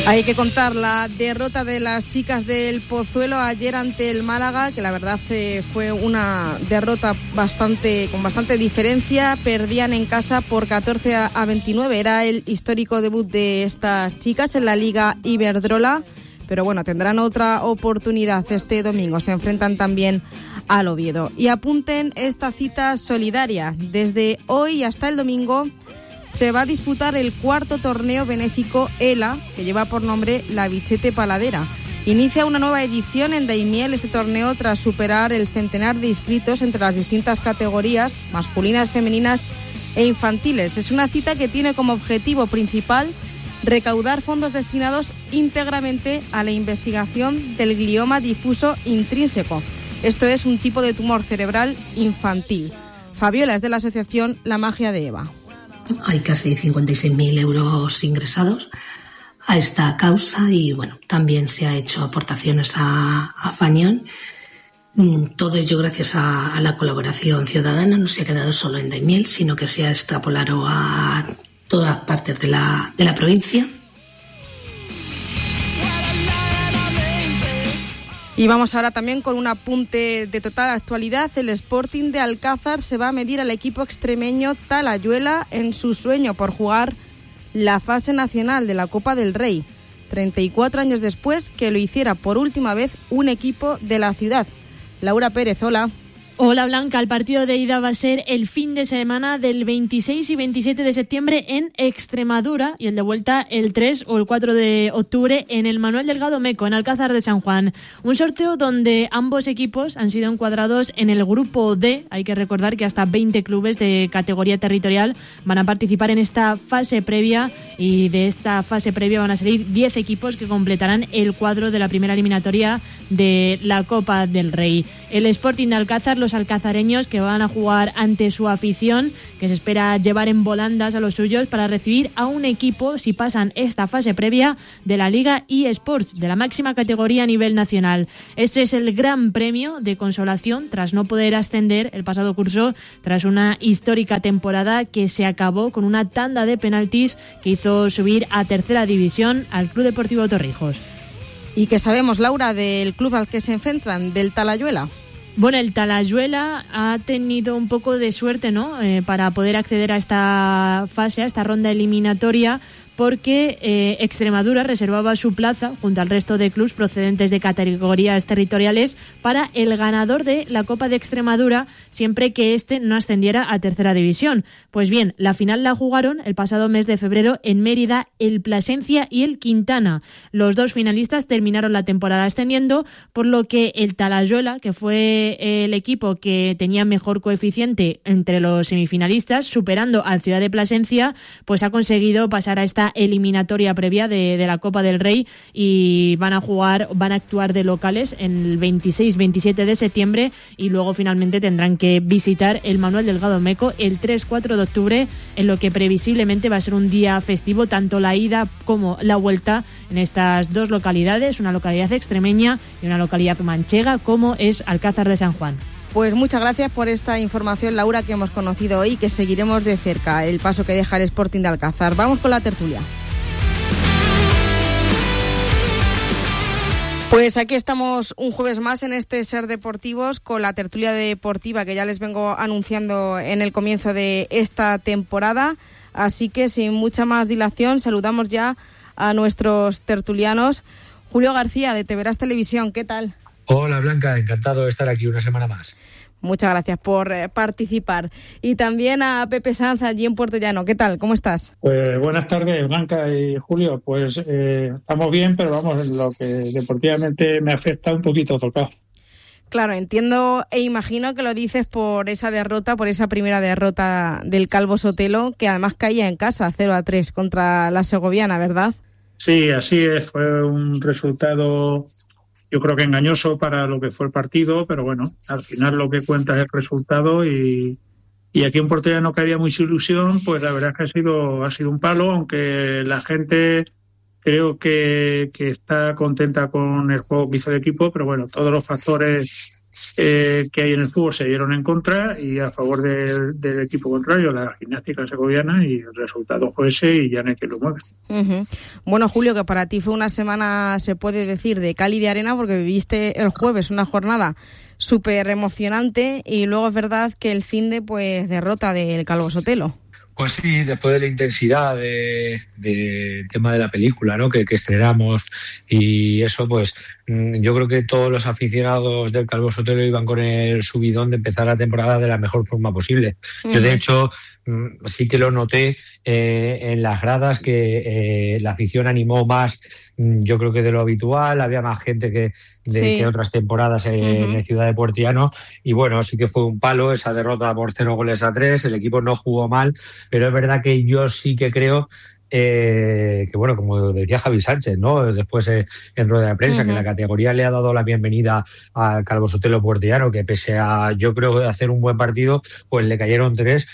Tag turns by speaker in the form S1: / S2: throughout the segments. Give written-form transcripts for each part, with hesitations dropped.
S1: Hay que contar la derrota de las chicas del Pozuelo ayer ante el Málaga, que la verdad fue una derrota con bastante diferencia. Perdían en casa por 14-29. Era el histórico debut de estas chicas en la Liga Iberdrola. Pero bueno, tendrán otra oportunidad este domingo. Se enfrentan también al Oviedo. Y apunten esta cita solidaria. Desde hoy hasta el domingo se va a disputar el cuarto torneo benéfico ELA, que lleva por nombre La Bichete Paladera. Inicia una nueva edición en Daimiel este torneo tras superar el centenar de inscritos entre las distintas categorías masculinas, femeninas e infantiles. Es una cita que tiene como objetivo principal recaudar fondos destinados íntegramente a la investigación del glioma difuso intrínseco. Esto es un tipo de tumor cerebral infantil. Fabiola es de la asociación La Magia de Eva.
S2: Hay casi 56.000 euros ingresados a esta causa y bueno, también se ha hecho aportaciones a Fañón. Todo ello gracias a la colaboración ciudadana. No se ha quedado solo en Daimiel, sino que se ha extrapolado a todas partes de la provincia.
S1: Y vamos ahora también con un apunte de total actualidad. El Sporting de Alcázar se va a medir al equipo extremeño Talayuela en su sueño por jugar la fase nacional de la Copa del Rey. 34 años después que lo hiciera por última vez un equipo de la ciudad. Laura Pérez, hola.
S3: Hola Blanca, el partido de ida va a ser el fin de semana del 26 y 27 de septiembre en Extremadura y el de vuelta el 3 o el 4 de octubre en el Manuel Delgado Meco, en Alcázar de San Juan. Un sorteo donde ambos equipos han sido encuadrados en el grupo D. Hay que recordar que hasta 20 clubes de categoría territorial van a participar en esta fase previa y de esta fase previa van a salir 10 equipos que completarán el cuadro de la primera eliminatoria de la Copa del Rey. El Sporting de Alcázar, los alcazareños que van a jugar ante su afición, que se espera llevar en volandas a los suyos para recibir a un equipo si pasan esta fase previa de la Liga eSports, de la máxima categoría a nivel nacional. Este es el gran premio de consolación tras no poder ascender el pasado curso, tras una histórica temporada que se acabó con una tanda de penaltis que hizo subir a tercera división al Club Deportivo Torrijos.
S1: ¿Y qué sabemos, Laura, del club al que se enfrentan, del Talayuela?
S3: Bueno, el Talayuela ha tenido un poco de suerte, ¿no? Para poder acceder a esta fase, a esta ronda eliminatoria, porque Extremadura reservaba su plaza junto al resto de clubes procedentes de categorías territoriales para el ganador de la Copa de Extremadura, siempre que éste no ascendiera a tercera división. Pues bien, la final la jugaron el pasado mes de febrero en Mérida el Plasencia y el Quintana. Los dos finalistas terminaron la temporada ascendiendo, por lo que el Talayuela, que fue el equipo que tenía mejor coeficiente entre los semifinalistas, superando al Ciudad de Plasencia, pues ha conseguido pasar a esta eliminatoria previa de la Copa del Rey y van a actuar de locales en el 26-27 de septiembre y luego finalmente tendrán que visitar el Manuel Delgado Meco el 3-4 de octubre, en lo que previsiblemente va a ser un día festivo, tanto la ida como la vuelta en estas dos localidades, una localidad extremeña y una localidad manchega como es Alcázar de San Juan.
S1: Pues muchas gracias por esta información, Laura, que hemos conocido hoy y que seguiremos de cerca el paso que deja el Sporting de Alcázar. Vamos con la tertulia. Pues aquí estamos un jueves más en este Ser Deportivos con la tertulia deportiva que ya les vengo anunciando en el comienzo de esta temporada. Así que sin mucha más dilación saludamos ya a nuestros tertulianos. Julio García, de Te Verás Televisión, ¿qué tal?
S4: Hola Blanca, encantado de estar aquí una semana más.
S1: Muchas gracias por participar. Y también a Pepe Sanz, allí en Puerto Llano. ¿Qué tal? ¿Cómo estás?
S5: Pues buenas tardes, Blanca y Julio. Pues estamos bien, pero vamos, lo que deportivamente me afecta un poquito tocado.
S1: Claro, entiendo e imagino que lo dices por esa derrota, por esa primera derrota del Calvo Sotelo, que además caía en casa 0-3 contra la segoviana, ¿verdad?
S5: Sí, así es. Fue un resultado, yo creo que engañoso para lo que fue el partido, pero bueno, al final lo que cuenta es el resultado y aquí en Puerto Llano que había mucha ilusión, pues la verdad es que ha sido un palo, aunque la gente creo que está contenta con el juego que hizo el equipo, pero bueno, todos los factores que hay en el fútbol se dieron en contra y a favor del equipo contrario, la Gimnástica Segoviana, y el resultado fue ese y ya no hay que lo mueve.
S1: Uh-huh. Bueno, Julio, que para ti fue una semana, se puede decir, de cal y de arena, porque viviste el jueves una jornada súper emocionante y luego es verdad que el finde, pues, derrota del Calvo Sotelo.
S4: Pues sí, después de la intensidad del tema de la película, ¿no? que estrenamos y eso, pues yo creo que todos los aficionados del Calvo Sotelo iban con el subidón de empezar la temporada de la mejor forma posible. Uh-huh. Yo, de hecho, sí que lo noté en las gradas, que la afición animó más, yo creo que de lo habitual, había más gente que otras temporadas en la ciudad de Puertollano, y bueno, sí que fue un palo esa derrota por 0-3, el equipo no jugó mal, pero es verdad que yo sí que creo que bueno, como decía Javi Sánchez, ¿no? Después en rueda de prensa, que la categoría le ha dado la bienvenida al Calvo Sotelo Puertollano, que pese a, yo creo, hacer un buen partido, pues le cayeron 3.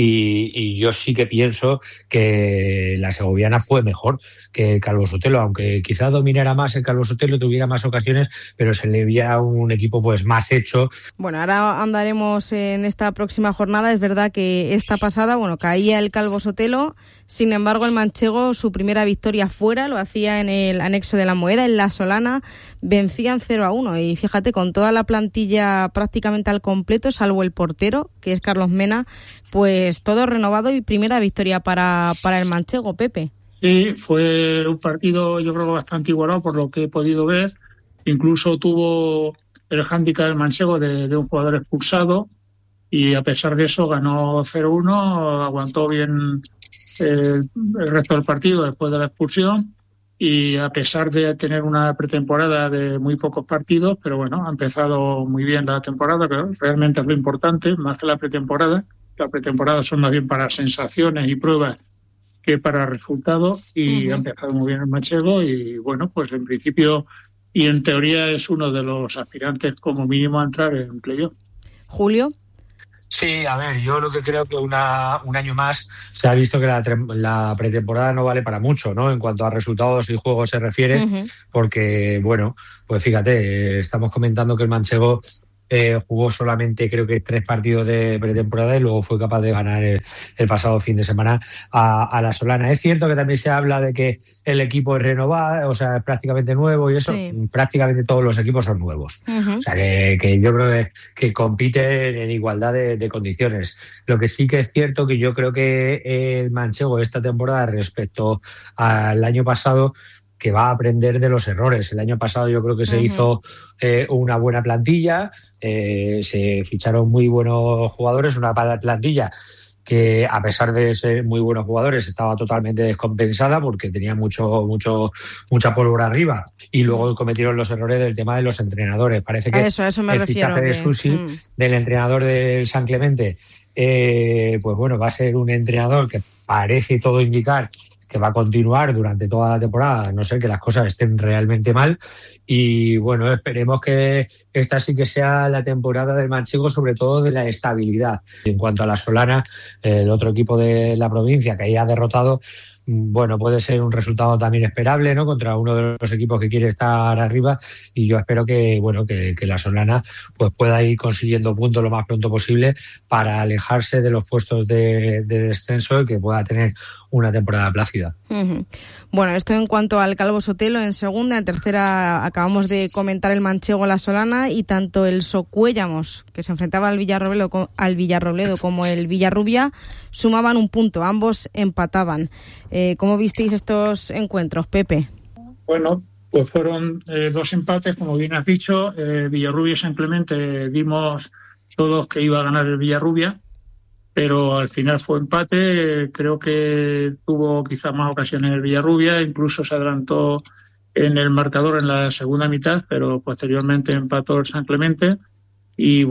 S4: Y yo sí que pienso que la segoviana fue mejor que el Calvo Sotelo, aunque quizá dominara más el Calvo Sotelo, tuviera más ocasiones, pero se le veía un equipo pues más hecho.
S1: Bueno, ahora andaremos en esta próxima jornada. Es verdad que esta pasada, bueno, caía el Calvo Sotelo, sin embargo el manchego, su primera victoria fuera, lo hacía en el anexo de la Moeda, en La Solana, vencían 0-1 y fíjate, con toda la plantilla prácticamente al completo, salvo el portero, que es Carlos Mena, pues todo renovado y primera victoria para el manchego, Pepe.
S5: Sí, fue un partido yo creo bastante igualado por lo que he podido ver. Incluso tuvo el hándicap del manchego de un jugador expulsado y a pesar de eso ganó 0-1, aguantó bien el resto del partido después de la expulsión y a pesar de tener una pretemporada de muy pocos partidos, pero bueno, ha empezado muy bien la temporada, que realmente es lo importante, más que la pretemporada. La pretemporada son más bien para sensaciones y pruebas que para resultados y ha empezado muy bien el manchego y bueno, pues en principio y en teoría es uno de los aspirantes como mínimo a entrar en playoff.
S1: Julio.
S4: Sí, a ver, yo lo que creo que un año más se ha visto que la pretemporada no vale para mucho, ¿no? En cuanto a resultados y juegos se refiere, porque, bueno, pues fíjate, estamos comentando que el manchego jugó solamente creo que 3 partidos de pretemporada y luego fue capaz de ganar el pasado fin de semana a La Solana. Es cierto que también se habla de que el equipo es renovado, o sea, es prácticamente nuevo y eso, prácticamente todos los equipos son nuevos. O sea, que yo creo que compiten en igualdad de condiciones. Lo que sí que es cierto que yo creo que el manchego esta temporada respecto al año pasado, que va a aprender de los errores. El año pasado yo creo que se hizo una buena plantilla, se ficharon muy buenos jugadores, una plantilla que a pesar de ser muy buenos jugadores estaba totalmente descompensada porque tenía mucha pólvora arriba y luego cometieron los errores del tema de los entrenadores. Parece que
S1: eso me
S4: el
S1: refiero,
S4: fichaje de Susi, del entrenador del San Clemente, pues bueno, va a ser un entrenador que parece todo indicar que va a continuar durante toda la temporada, a no ser que las cosas estén realmente mal. Y bueno, esperemos que esta sí que sea la temporada del manchego, sobre todo de la estabilidad. En cuanto a La Solana, el otro equipo de la provincia que ahí ha derrotado, bueno, puede ser un resultado también esperable, ¿no? Contra uno de los equipos que quiere estar arriba, y yo espero que La Solana pues pueda ir consiguiendo puntos lo más pronto posible para alejarse de los puestos de descenso y que pueda tener una temporada plácida.
S1: Bueno, esto en cuanto al Calvo Sotelo. En segunda, en tercera acabamos de comentar el manchego La Solana, y tanto el Socuéllamos, que se enfrentaba al Villarrobledo como el Villarrubia, sumaban un punto, ambos empataban. ¿Cómo visteis estos encuentros, Pepe?
S5: Bueno, pues fueron 2 empates, como bien has dicho. Villarrubia y San Clemente dimos todos que iba a ganar el Villarrubia, pero al final fue empate. Creo que tuvo quizás más ocasiones el Villarrubia, incluso se adelantó en el marcador en la segunda mitad, pero posteriormente empató el San Clemente y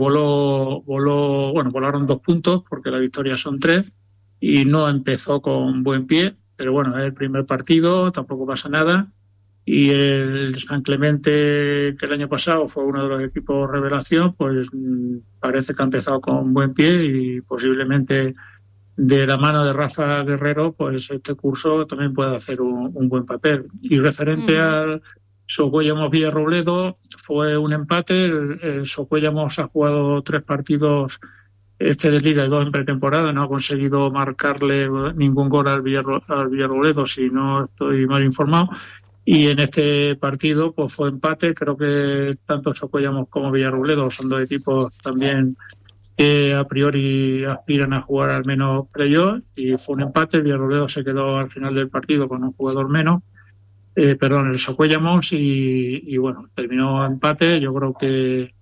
S5: volaron 2 puntos porque la victoria son 3 y no empezó con buen pie, pero bueno, es el primer partido, tampoco pasa nada. Y el San Clemente, que el año pasado fue uno de los equipos revelación, pues parece que ha empezado con buen pie y posiblemente de la mano de Rafa Guerrero, pues este curso también puede hacer un buen papel. Y referente al Socuellamos Villarrobledo fue un empate. El Socuellamos ha jugado 3 partidos de Liga y 2 en pretemporada. No ha conseguido marcarle ningún gol al Villarrobledo, si no estoy mal informado. Y en este partido pues fue empate. Creo que tanto Socuellamos como Villarrobledo son 2 equipos también que a priori aspiran a jugar al menos playoff, y fue un empate. El Villarrobledo se quedó al final del partido con un jugador menos. El Socuellamos y bueno, terminó empate. Yo creo que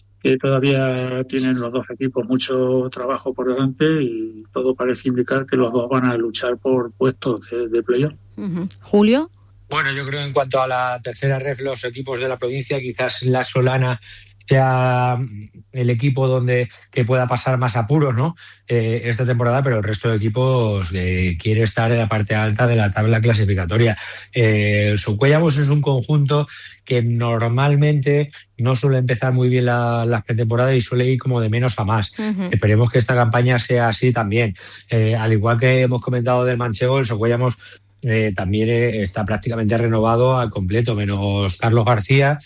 S5: todavía tienen los 2 equipos mucho trabajo por delante y todo parece indicar que los 2 van a luchar por puestos de playoff.
S1: Uh-huh. Julio.
S4: Bueno, yo creo que en cuanto a la tercera ref, los equipos de la provincia, quizás la Solana sea el equipo que pueda pasar más apuros, ¿no? Esta temporada, pero el resto de equipos quiere estar en la parte alta de la tabla clasificatoria. El Socuellamos es un conjunto que normalmente no suele empezar muy bien las pretemporadas y suele ir como de menos a más. Uh-huh. Esperemos que esta campaña sea así también. Al igual que hemos comentado del Manchego, el Socuellamos también está prácticamente renovado al completo, menos Carlos García,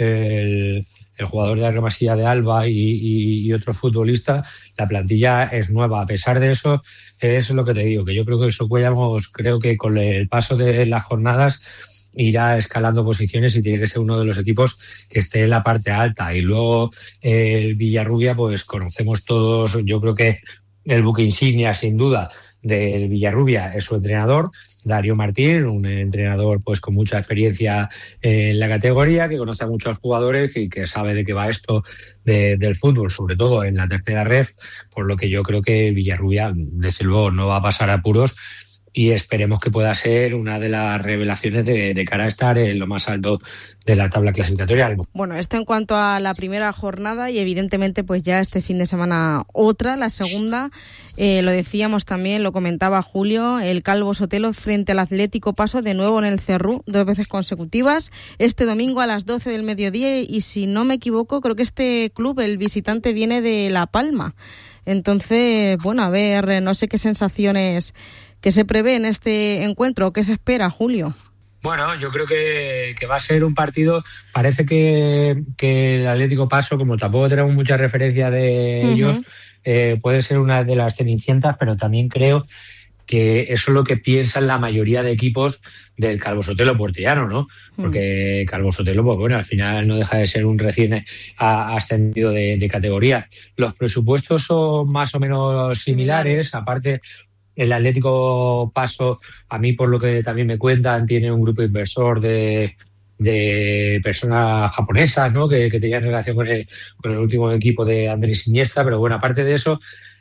S4: el jugador de la Remasilla de Alba y otro futbolista. La plantilla es nueva. A pesar de eso, es lo que te digo, que yo creo que el Socuellamos, creo que con el paso de las jornadas irá escalando posiciones y tiene que ser uno de los equipos que esté en la parte alta. Y luego Villarrubia, pues conocemos todos, yo creo que el buque insignia, sin duda, del Villarrubia es su entrenador, Darío Martín, un entrenador pues con mucha experiencia en la categoría, que conoce a muchos jugadores y que sabe de qué va esto del fútbol, sobre todo en la tercera ref, por lo que yo creo que Villarrubia, desde luego, no va a pasar apuros y esperemos que pueda ser una de las revelaciones de cara a estar en lo más alto de la tabla clasificatoria.
S1: Bueno, esto en cuanto a la primera jornada, y evidentemente pues ya este fin de semana otra, la segunda, lo decíamos también, lo comentaba Julio, el Calvo Sotelo frente al Atlético Paso, de nuevo en el Cerrú, 2 veces consecutivas, este domingo a las 12 del mediodía, y si no me equivoco, creo que este club, el visitante, viene de La Palma. Entonces, bueno, a ver, no sé qué sensaciones que se prevé en este encuentro, ¿qué se espera, Julio?
S4: Bueno, yo creo que va a ser un partido, parece que el Atlético Paso, como tampoco tenemos mucha referencia de ellos, puede ser una de las cenicientas, pero también creo que eso es lo que piensan la mayoría de equipos del Calvo Sotelo Portellano, ¿no? Porque Calvo Sotelo, pues bueno, al final no deja de ser un recién ascendido de categoría. Los presupuestos son más o menos similares, aparte. El Atlético Paso, a mí por lo que también me cuentan, tiene un grupo inversor de personas japonesas, ¿no? Que tenían relación con el último equipo de Andrés Iniesta, pero bueno, aparte de eso,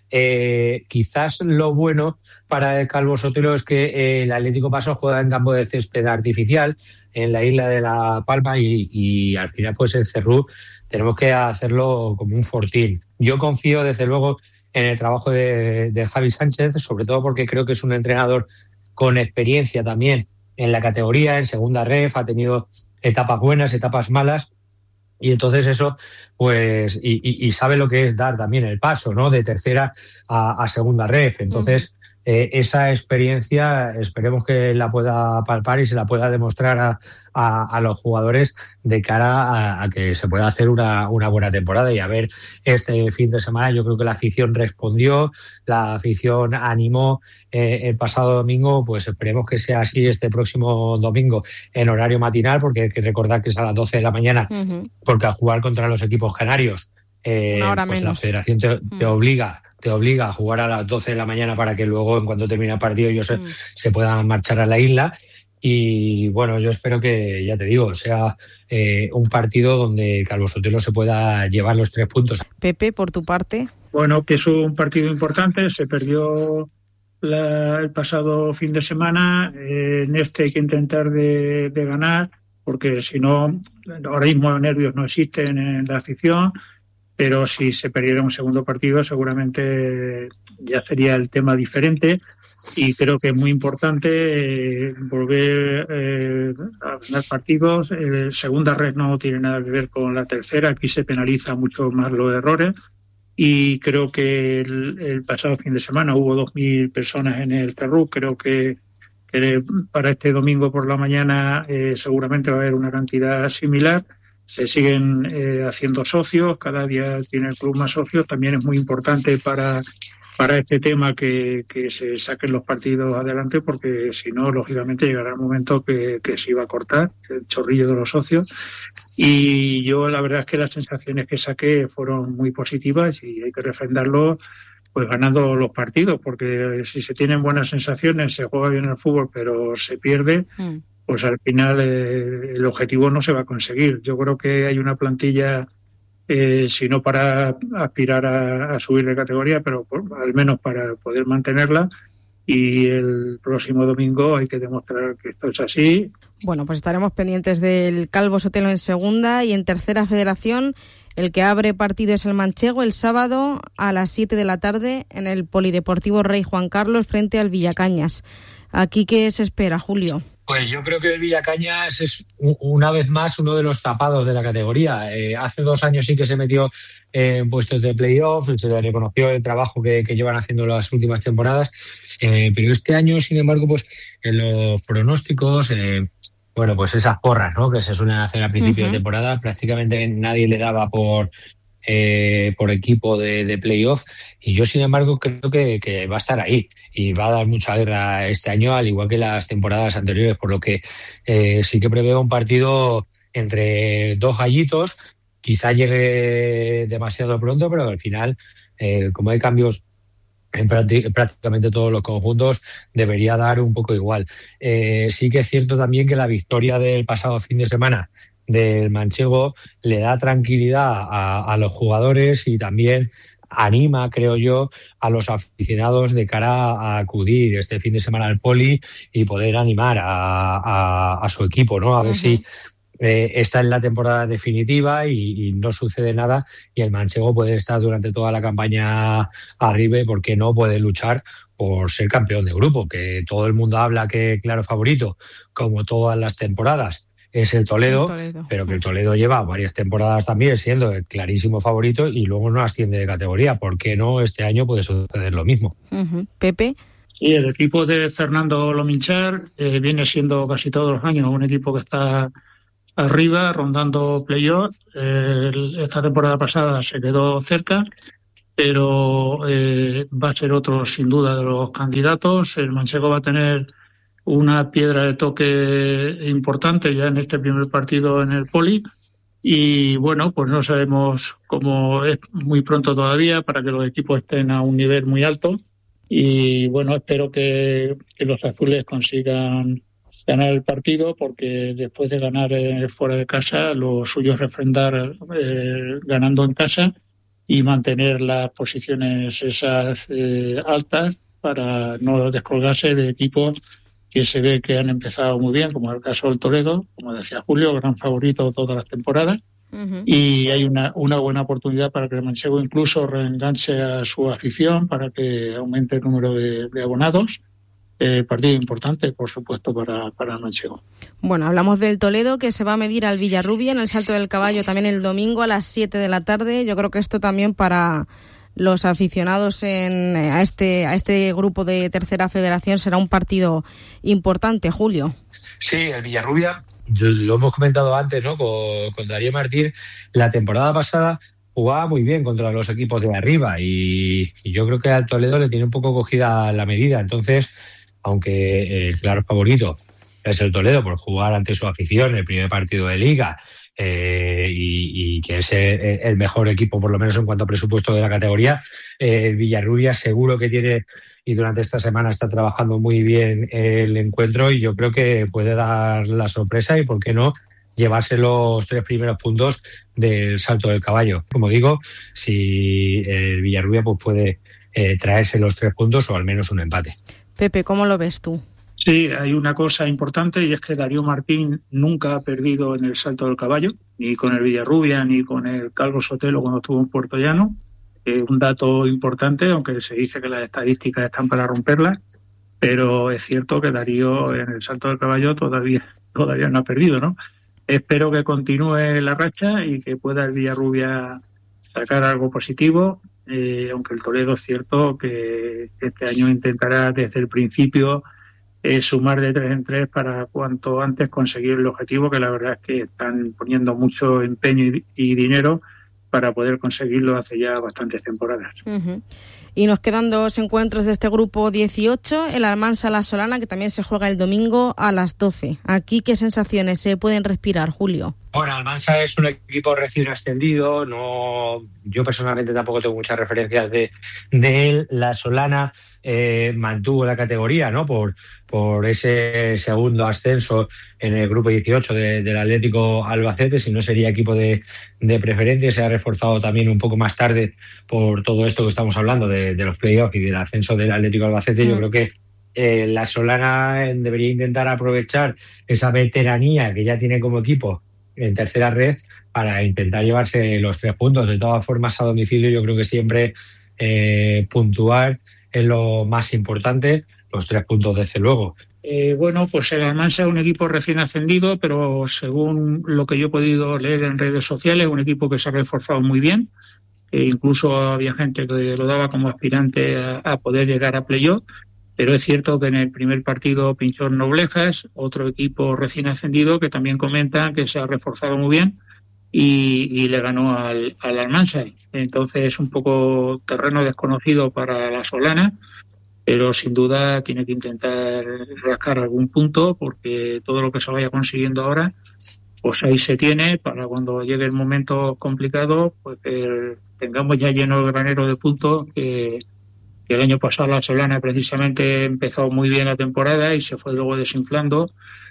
S4: quizás lo bueno para el Calvo Sotelo es que el Atlético Paso juega en campo de césped artificial en la isla de La Palma y al final pues el Cerrú tenemos que hacerlo como un fortín. Yo confío desde luego en el trabajo de Javi Sánchez, sobre todo porque creo que es un entrenador con experiencia también en la categoría, en segunda ref, ha tenido etapas buenas, etapas malas, y entonces eso, pues, y sabe lo que es dar también el paso, ¿no? De tercera a segunda ref. Entonces, esa experiencia esperemos que la pueda palpar y se la pueda demostrar a los jugadores de cara a que se pueda hacer una buena temporada. Y a ver, este fin de semana yo creo que la afición respondió, la afición animó el pasado domingo, pues esperemos que sea así este próximo domingo en horario matinal, porque hay que recordar que es a las 12 de la mañana, porque al jugar contra los equipos canarios, pues la federación te obliga a jugar a las 12 de la mañana para que luego, en cuanto termine el partido, ellos se puedan marchar a la isla. Y bueno, yo espero que, ya te digo, sea un partido donde Calvo Sotelo se pueda llevar los 3 puntos.
S1: Pepe, por tu parte.
S5: Bueno, que es un partido importante, se perdió el pasado fin de semana, en este hay que intentar de ganar, porque si no, ahora mismo nervios no existen en la afición, pero si se perdiera un segundo partido seguramente ya sería el tema diferente, y creo que es muy importante volver a ganar partidos. Segunda red no tiene nada que ver con la tercera, aquí se penaliza mucho más los errores, y creo que el pasado fin de semana hubo 2.000 personas en el Cerrú, creo que que para este domingo por la mañana seguramente va a haber una cantidad similar. Se siguen haciendo socios, cada día tiene el club más socios. También es muy importante para este tema que se saquen los partidos adelante, porque si no, lógicamente llegará el momento que se iba a cortar el chorrillo de los socios. Y yo la verdad es que las sensaciones que saqué fueron muy positivas y hay que refrendarlo pues ganando los partidos, porque si se tienen buenas sensaciones, se juega bien el fútbol, pero se pierde, pues al final el objetivo no se va a conseguir. Yo creo que hay una plantilla, si no para aspirar a subir de categoría, pero al menos para poder mantenerla. Y el próximo domingo hay que demostrar que esto es así.
S1: Bueno, pues estaremos pendientes del Calvo Sotelo en segunda, y en tercera federación el que abre partido es el Manchego el sábado a las 7 de la tarde en el Polideportivo Rey Juan Carlos frente al Villacañas. ¿Aquí qué se espera, Julio?
S4: Pues yo creo que el Villacañas es una vez más uno de los tapados de la categoría. Hace 2 años sí que se metió en puestos de playoff, se le reconoció el trabajo que llevan haciendo las últimas temporadas, pero este año, sin embargo, pues en los pronósticos, bueno, pues esas porras, ¿no?, que se suelen hacer a principio de temporada, prácticamente nadie le daba por equipo de playoff, y yo sin embargo creo que va a estar ahí y va a dar mucha guerra este año, al igual que las temporadas anteriores, por lo que sí que preveo un partido entre dos gallitos. Quizá llegue demasiado pronto, pero al final, como hay cambios en prácticamente todos los conjuntos, debería dar un poco igual. Sí que es cierto también que la victoria del pasado fin de semana del Manchego le da tranquilidad a los jugadores y también anima, creo yo, a los aficionados de cara a acudir este fin de semana al Poli y poder animar a su equipo, ¿no? A ver si esta es la temporada definitiva y no sucede nada, y el Manchego puede estar durante toda la campaña arriba, y por qué no puede luchar por ser campeón de grupo, que todo el mundo habla que claro favorito, como todas las temporadas, es el Toledo, pero que el Toledo lleva varias temporadas también siendo el clarísimo favorito y luego no asciende de categoría. ¿Por qué no este año puede suceder lo mismo?
S1: Pepe.
S5: Sí, el equipo de Fernando Lominchar viene siendo casi todos los años un equipo que está arriba, rondando playoff. Esta temporada pasada se quedó cerca, pero va a ser otro sin duda de los candidatos. El Manchego va a tener una piedra de toque importante ya en este primer partido en el Poli, y bueno, pues no sabemos cómo, es muy pronto todavía para que los equipos estén a un nivel muy alto, y bueno, espero que los azules consigan ganar el partido, porque después de ganar fuera de casa, lo suyo es refrendar ganando en casa y mantener las posiciones esas altas para no descolgarse de equipos que se ve que han empezado muy bien, como el caso del Toledo, como decía Julio, gran favorito todas las temporadas. Y hay una buena oportunidad para que el Manchego incluso reenganche a su afición, para que aumente el número de abonados. Partido importante, por supuesto, para el Manchego.
S1: Bueno, hablamos del Toledo, que se va a medir al Villarrubia en el Salto del Caballo también el domingo a las 7 de la tarde. Yo creo que esto también para los aficionados a este grupo de tercera federación será un partido importante, Julio.
S4: Sí, el Villarrubia, lo hemos comentado antes, ¿no?, con Darío Martín, la temporada pasada jugaba muy bien contra los equipos de arriba, y yo creo que al Toledo le tiene un poco cogida la medida. Entonces, aunque el claro favorito es el Toledo por jugar ante su afición el primer partido de Liga, y que es el mejor equipo, por lo menos en cuanto a presupuesto de la categoría, Villarrubia seguro que tiene, y durante esta semana está trabajando muy bien el encuentro, y yo creo que puede dar la sorpresa y, por qué no, llevarse los 3 primeros puntos del Salto del Caballo. Como digo, si el Villarrubia pues puede traerse los 3 puntos o al menos un empate.
S1: Pepe, ¿cómo lo ves tú?
S5: Sí, hay una cosa importante, y es que Darío Martín nunca ha perdido en el Salto del Caballo, ni con el Villarrubia ni con el Calvo Sotelo cuando estuvo en Puerto Llano. Un dato importante, aunque se dice que las estadísticas están para romperlas, pero es cierto que Darío en el Salto del Caballo todavía no ha perdido, ¿no? Espero que continúe la racha y que pueda el Villarrubia sacar algo positivo, aunque el Toledo es cierto que este año intentará desde el principio sumar de 3 en 3 para cuanto antes conseguir el objetivo, que la verdad es que están poniendo mucho empeño y dinero para poder conseguirlo hace ya bastantes temporadas.
S1: Uh-huh. Y nos quedan 2 encuentros de este grupo 18, el Almansa-La Solana, que también se juega el domingo a las 12. Aquí, ¿qué sensaciones se pueden respirar, Julio?
S4: Bueno, Almansa es un equipo recién ascendido, yo personalmente tampoco tengo muchas referencias de él. La Solana mantuvo la categoría, ¿no? Por ese segundo ascenso en el grupo 18 del Atlético Albacete, si no sería equipo de preferencia. Se ha reforzado también un poco más tarde por todo esto que estamos hablando de los playoffs y del ascenso del Atlético Albacete. Yo creo que la Solana debería intentar aprovechar esa veteranía que ya tiene como equipo en tercera red para intentar llevarse los 3 puntos. De todas formas, a domicilio yo creo que siempre puntuar es lo más importante, los 3 puntos desde luego.
S5: Bueno, pues el Almansa es un equipo recién ascendido, pero según lo que yo he podido leer en redes sociales, es un equipo que se ha reforzado muy bien. Incluso había gente que lo daba como aspirante a poder llegar a playoff. Pero es cierto que en el primer partido pinchó Noblejas, otro equipo recién ascendido, que también comenta que se ha reforzado muy bien y le ganó al Almansa. Entonces es un poco terreno desconocido para la Solana, pero sin duda tiene que intentar rascar algún punto, porque todo lo que se vaya consiguiendo ahora, pues ahí se tiene, para cuando llegue el momento complicado, pues tengamos ya lleno el granero de puntos que el año pasado la Solana precisamente empezó muy bien la temporada y se fue luego desinflando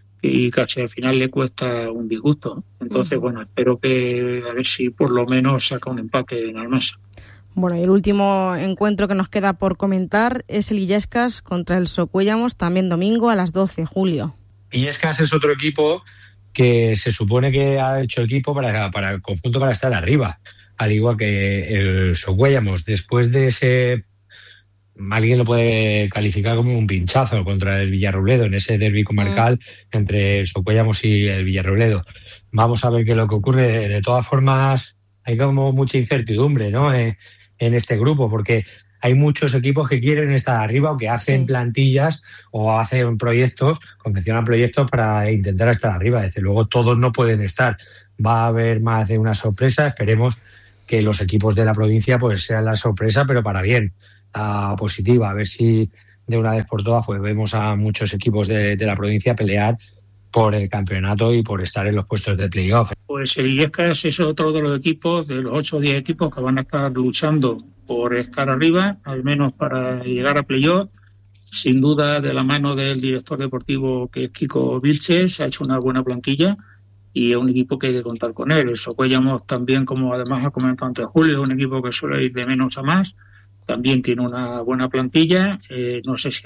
S5: y casi al final le cuesta un disgusto. Entonces, bueno, espero que a ver si por lo menos saca un empate en Almansa.
S1: Bueno, y el último encuentro que nos queda por comentar es el Illescas contra el Socuéllamos, también domingo a las 12, Julio.
S4: Illescas es otro equipo que se supone que ha hecho el equipo para el conjunto para estar arriba, al igual que el Socuéllamos. Después de ese, alguien lo puede calificar como un pinchazo contra el Villarrobledo en ese derbi comarcal entre el Socuéllamos y el Villarrobledo. Vamos a ver qué es lo que ocurre. De todas formas, hay como mucha incertidumbre, ¿no? En este grupo, porque hay muchos equipos que quieren estar arriba o que hacen plantillas o hacen proyectos, confeccionan proyectos para intentar estar arriba. Desde luego todos no pueden estar. Va a haber más de una sorpresa. Esperemos que los equipos de la provincia pues sean la sorpresa, pero para bien, positiva. A ver si de una vez por todas pues vemos a muchos equipos de la provincia pelear por el campeonato y por estar en los puestos de playoff.
S5: Pues el Illescas es otro de los equipos, de los 8 o 10 equipos que van a estar luchando por estar arriba, al menos para llegar a playoff. Sin duda, de la mano del director deportivo, que es Kiko Vilches, ha hecho una buena plantilla y es un equipo que hay que contar con él. El Socuéllamos también, como además ha comentado antes Julio, es un equipo que suele ir de menos a más. También tiene una buena plantilla. No sé si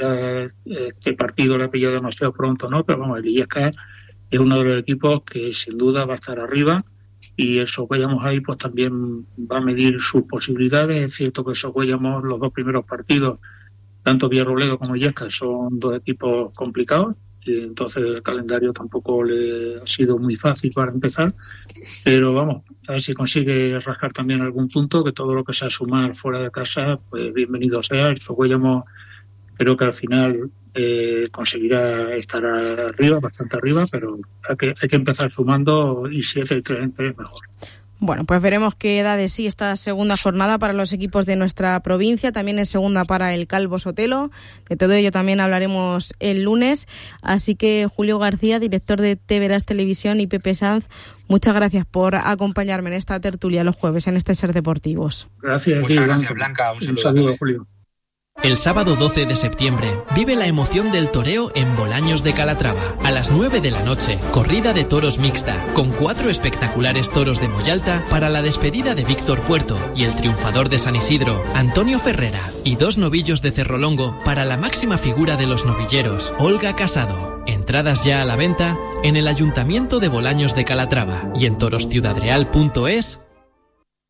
S5: este partido le ha pillado demasiado pronto o no, pero vamos, el Illescas es uno de los equipos que sin duda va a estar arriba, y el Socuéllamos ahí pues también va a medir sus posibilidades. Es cierto que el Socuéllamos, los 2 primeros partidos, tanto Villarrobledo como Illescas, son 2 equipos complicados, y entonces el calendario tampoco le ha sido muy fácil para empezar, pero vamos, a ver si consigue rascar también algún punto, que todo lo que sea sumar fuera de casa, pues bienvenido sea. El Socuéllamos creo que al final conseguirá estar arriba, bastante arriba, pero hay que empezar sumando, y si es el 3 en 3 mejor.
S1: Bueno, pues veremos qué da de sí esta segunda jornada para los equipos de nuestra provincia, también es segunda para el Calvo Sotelo. De todo ello también hablaremos el lunes. Así que Julio García, director de TVRAS Televisión, y Pepe Sanz, muchas gracias por acompañarme en esta tertulia los jueves en este Ser Deportivos.
S5: Gracias.
S4: Muchas gracias, Blanca.
S5: Un saludo, Julio.
S6: El sábado 12 de septiembre, vive la emoción del toreo en Bolaños de Calatrava. A las 9 de la noche, corrida de toros mixta, con 4 espectaculares toros de Moyalta para la despedida de Víctor Puerto y el triunfador de San Isidro, Antonio Ferrera, y 2 novillos de Cerrolongo para la máxima figura de los novilleros, Olga Casado. Entradas ya a la venta en el Ayuntamiento de Bolaños de Calatrava y en torosciudadreal.es.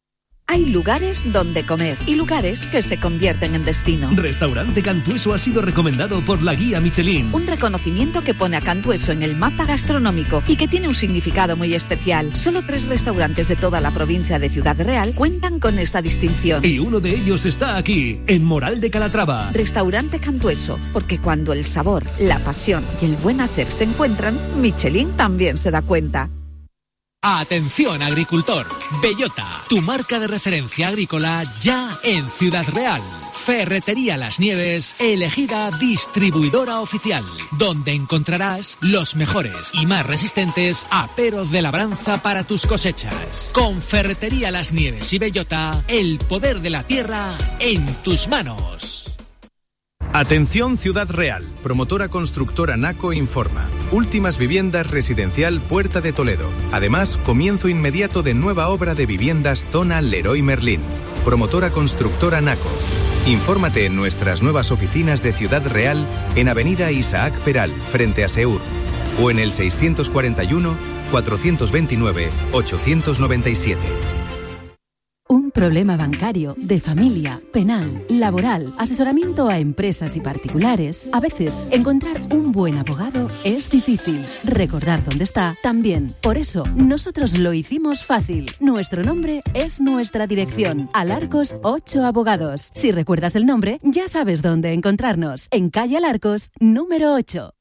S7: Hay lugares donde comer y lugares que se convierten en destino.
S8: Restaurante Cantueso ha sido recomendado por la guía Michelin.
S7: Un reconocimiento que pone a Cantueso en el mapa gastronómico y que tiene un significado muy especial. Solo 3 restaurantes de toda la provincia de Ciudad Real cuentan con esta distinción.
S8: Y uno de ellos está aquí, en Moral de Calatrava.
S7: Restaurante Cantueso, porque cuando el sabor, la pasión y el buen hacer se encuentran, Michelin también se da cuenta.
S9: Atención agricultor, Bellota, tu marca de referencia agrícola ya en Ciudad Real. Ferretería Las Nieves, elegida distribuidora oficial, donde encontrarás los mejores y más resistentes aperos de labranza para tus cosechas. Con Ferretería Las Nieves y Bellota, el poder de la tierra en tus manos.
S10: Atención Ciudad Real, promotora constructora Naco informa. Últimas viviendas residencial Puerta de Toledo. Además, comienzo inmediato de nueva obra de viviendas zona Leroy Merlin. Promotora constructora Naco. Infórmate en nuestras nuevas oficinas de Ciudad Real en Avenida Isaac Peral, frente a Seur, o en el 641 429 897.
S11: Un problema bancario, de familia, penal, laboral, asesoramiento a empresas y particulares. A veces, encontrar un buen abogado es difícil. Recordar dónde está también. Por eso, nosotros lo hicimos fácil. Nuestro nombre es nuestra dirección. Alarcos 8 Abogados. Si recuerdas el nombre, ya sabes dónde encontrarnos. En calle Alarcos, número 8.